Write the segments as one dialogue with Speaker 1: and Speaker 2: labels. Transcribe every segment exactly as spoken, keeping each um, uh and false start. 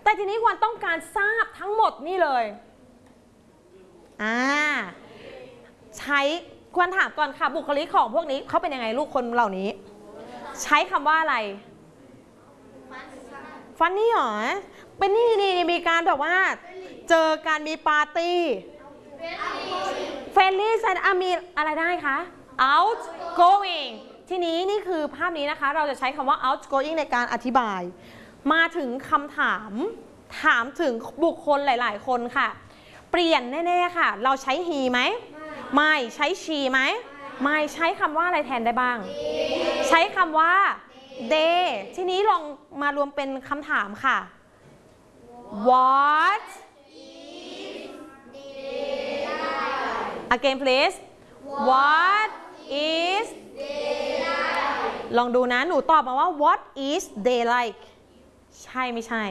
Speaker 1: แต่ทีนี้ควรต้องการทราบทั้งหมดนี่เลยอ่าใช้ควรถามก่อนค่ะบุคลิกของพวกนี้เขาเป็นยังไงลูกคนเหล่านี้ใช้คำว่าอะไรฟันนี่หรอเป็นนี่นี่มีการแบบว่าเจอการมีปาร์ตี้เฟรนลี่แซนอามีอะไรได้คะ outgoing ทีนี้นี่คือภาพนี้นะคะเราจะใช้คำว่า outgoing ในการอธิบายมาถึงคำถามถามถึงบุคคลหลายๆคนค่ะเปลี่ยนแน่ๆค่ะเราใช้ he ไหมไม่ใช้ she ไหมไม่ใช้คำว่าอะไรแทนได้บ้างใช้คำว่า they ทีนี้ลองมารวมเป็นคำถามค่ะ what again please what isลองดูนะหนูตอบมาว่า what is they like ใช่ไม่ใช่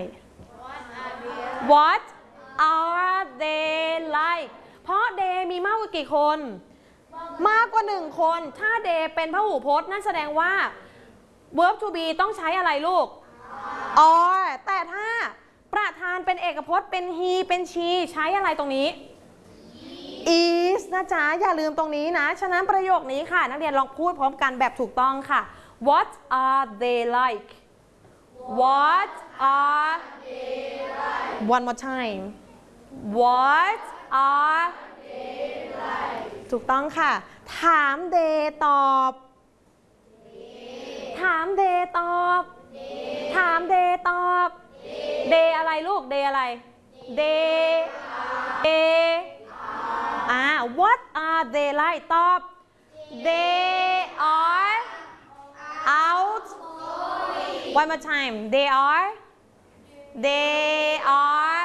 Speaker 1: what are they like เพราะ they มีมากกว่ากี่คนมากกว่าหนึ่งคนถ้า they เป็นพหูพจน์นั่นแสดงว่า verb to be ต้องใช้อะไรลูก are แต่ถ้าประธานเป็นเอกพจน์เป็น he เป็น she ใช้อะไรตรงนี้ is นะจ๊ะอย่าลืมตรงนี้นะฉะนั้นประโยคนี้ค่ะนักเรียนลองพูดพร้อมกันแบบถูกต้องค่ะ what are they like what are they like one more time what are they like ถูกต้องค่ะถาม they ตอบถาม they ตอบถาม they ตอบ they อะไรลูก they อะไร they they อ่า what are they like ตอบ they are out one more time they are they are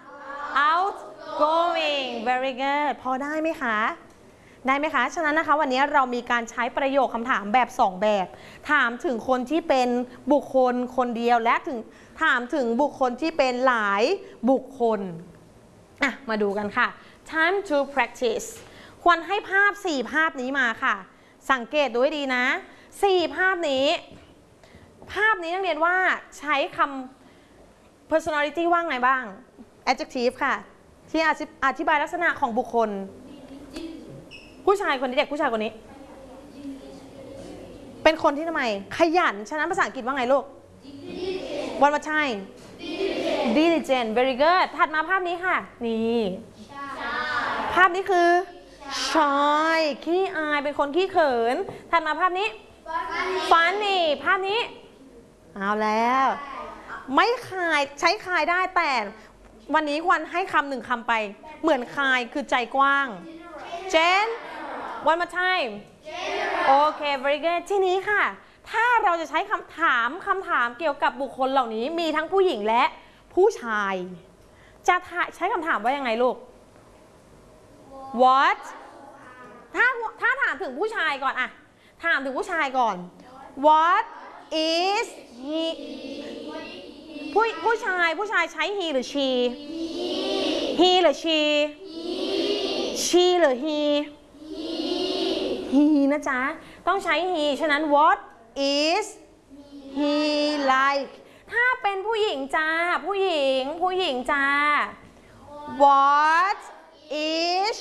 Speaker 1: outgoing very good พอได้ไหมคะได้ไหมคะฉะนั้นนะคะวันนี้เรามีการใช้ประโยคคำถามแบบสองแบบถามถึงคนที่เป็นบุคคลคนเดียวและถึงถามถึงบุคคลที่เป็นหลายบุคคลอ่ะมาดูกันค่ะ time to practice ควรให้ภาพสี่ภาพนี้มาค่ะสังเกตดูให้ดีนะสี่ภาพนี้ภาพนี้นักเรียนว่าใช้คำ personality ว่าไงบ้าง adjective ค่ะที่อธิบายลักษณะของบุคคลผู้ชายคนนี้เด็กผู้ชายคนนี้เป็นคนที่ทำไมขยันฉะนั้นภาษาอังกฤษว่าไงลูก one more time diligent very good ถัดมาภาพนี้ค่ะนี่ภาพนี้คือ shy ขี้อายเป็นคนขี้เขินถัดมาภาพนี้ funny ภาพนี้เอาแล้วไม่คายใช้คายได้แต่วันนี้ควรให้คำหนึ่งคำไปเหมือนคายคือใจกว้าง Jen one more time โอเค very good ทีนี้ค่ะถ้าเราจะใช้คำถามคำถามเกี่ยวกับบุคคลเหล่านี้มีทั้งผู้หญิงและผู้ชายจะใช้คำถามว่ายังไงลูก what ถ้าถ้าถามถึงผู้ชายก่อนอะถามถึงผู้ชายก่อน what is he ผู้ผู้ชายผู้ชายใช้ he หรือ she he หรือ she she หรือ he he นะจ๊ะต้องใช้ he ฉะนั้น what is he like ถ้าเป็นผู้หญิงจ้าผู้หญิงผู้หญิงจ้า what is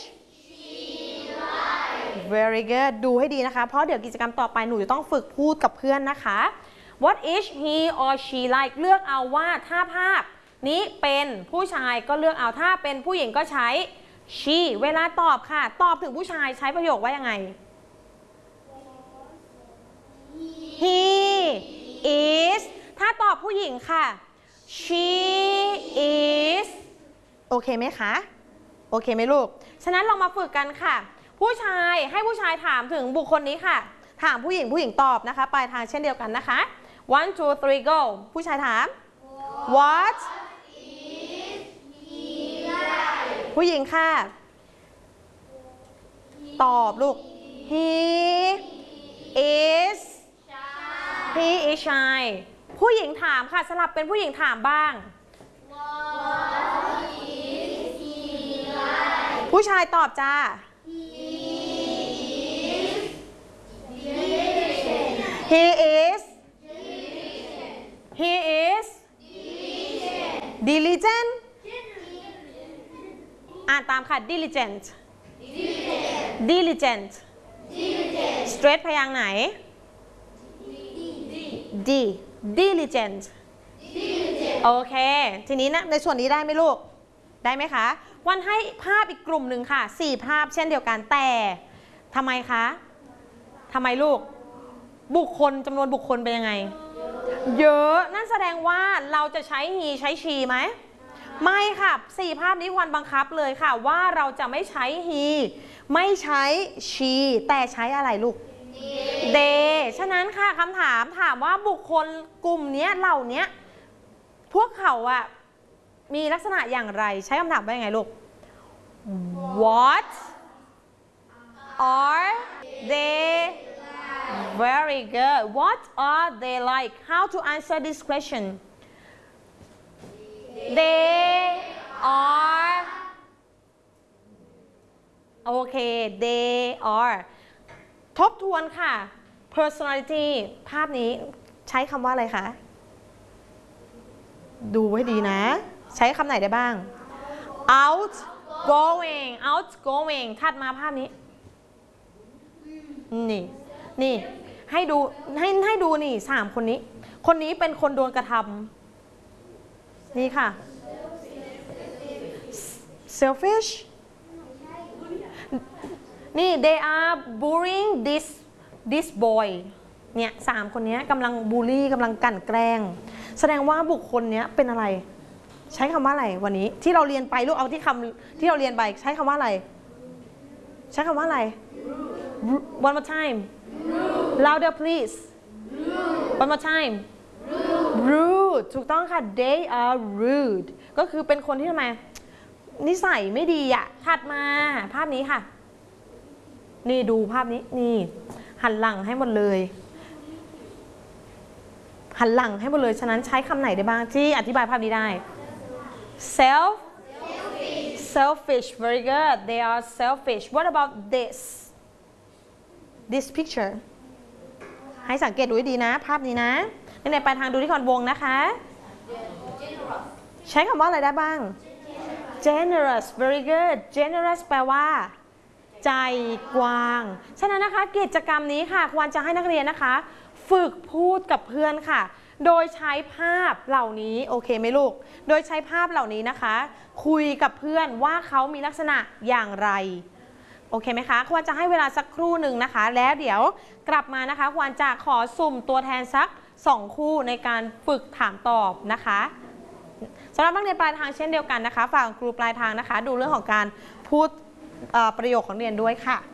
Speaker 1: very good ดูให้ดีนะคะเพราะเดี๋ยวกิจกรรมต่อไปหนูจะต้องฝึกพูดกับเพื่อนนะคะ what is he or she like เลือกเอาว่าถ้าภาพนี้เป็นผู้ชายก็เลือกเอาถ้าเป็นผู้หญิงก็ใช้ she เวลาตอบค่ะตอบถึงผู้ชายใช้ประโยคว่ายังไง he is ถ้าตอบผู้หญิงค่ะ she is โอเคไหมคะโอเคไหมลูกฉะนั้นเรามาฝึกกันค่ะผู้ชายให้ผู้ชายถามถึงบุคคลนี้ค่ะถามผู้หญิงผู้หญิงตอบนะคะปลายทางเช่นเดียวกันนะคะ one two three go ผู้ชายถาม what is he like ผู้หญิงค่ะตอบลูก he is he is shy ผู้หญิงถามค่ะสลับเป็นผู้หญิงถามบ้าง what is he like ผู้ชายตอบจ้าHe is He is diligent อ่านตามค่ะ diligent diligent stress พยางค์ไหน d diligent โอเคทีนี้นะในส่วนนี้ได้ไหมลูกได้ไหมคะวันให้ภาพอีกกลุ่มหนึ่งค่ะสี่ภาพเช่นเดียวกันแต่ทำไมคะทำไมลูกบุคคลจำนวนบุคคลเป็นยังไงเยอะนั่นแสดงว่าเราจะใช้ he ใช้ she ไหมไม่ค่ะสี่ภาพนี้วันบังคับเลยค่ะว่าเราจะไม่ใช้ he ไม่ใช้ she แต่ใช้อะไรลูก they ฉะนั้นค่ะคำถามถามว่าบุคคลกลุ่มนี้เหล่านี้พวกเขาอะมีลักษณะอย่างไรใช้คำถามว่ายังไงลูก What are they very good What are they like How to answer this question They are โอเค They are ทบทวนค่ะ personality ภาพนี้ใช้คำว่าอะไรคะดูไว้ดีนะใช้คำไหนได้บ้าง outgoing outgoing ถัดมาภาพนี้นี่นี่ให้ดูให้ให้ดูนี่สามคนนี้คนนี้เป็นคนโดนกระทำนี่ค่ะ selfish นี่ they are bullying this this boy เนี่ยสามคนนี้กำลังบูลลี่กำลังกลั่นแกล้งแสดงว่าบุคคลนี้เป็นอะไรใช้คำว่าอะไรวันนี้ที่เราเรียนไปลูกเอาที่คำที่เราเรียนไปใช้คำว่าอะไรใช้คำว่าอะไร one more time louder please one more time rude ถูกต้องค่ะ they are rude ก็คือเป็นคนที่ทำไมนิสัยไม่ดีอะถัดมาภาพนี้ค่ะนี่ดูภาพนี้นี่หันหลังให้หมดเลยหันหลังให้หมดเลยฉะนั้นใช้คำไหนได้บ้างที่อธิบายภาพนี้ได้ self selfish very good they are selfish what about this this picture ให้สังเกตดูให้ดีนะภาพนี้นะในปลายทางดูที่คอนวงนะคะใช้คำว่าอะไรได้บ้าง generous very good generous แปลว่าใจกว้างฉะนั้นนะคะกิจกรรมนี้ค่ะควรจะให้นักเรียนนะคะฝึกพูดกับเพื่อนค่ะโดยใช้ภาพเหล่านี้โอเคไหมลูกโดยใช้ภาพเหล่านี้นะคะคุยกับเพื่อนว่าเขามีลักษณะอย่างไรโอเคไหมคะควรจะให้เวลาสักครู่หนึ่งนะคะแล้วเดี๋ยวกลับมานะคะควรจะขอสุ่มตัวแทนสักสองคู่ในการฝึกถามตอบนะคะสำหรับนักเรียนปลายทางเช่นเดียวกันนะคะฝากครูปลายทางนะคะดูเรื่องของการพูดประโยคของเรียนด้วยค่ะ